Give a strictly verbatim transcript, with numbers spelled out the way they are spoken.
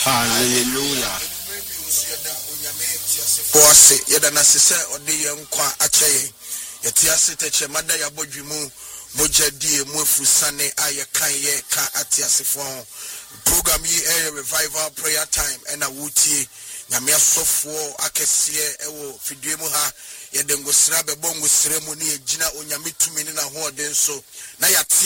Hallelujah. Boase yeda na sese ode ye nkwa akyeye yete ase teche mada ya bodwimu mojadie mu afusane aye kan ye ka ate asefo program yi a revival prayer time ena wutie nyame asofo akese ewo fidue mu ha yede ngosira bebo ngosira mu ne yegina onyame tumi ne na ho ode nso na ya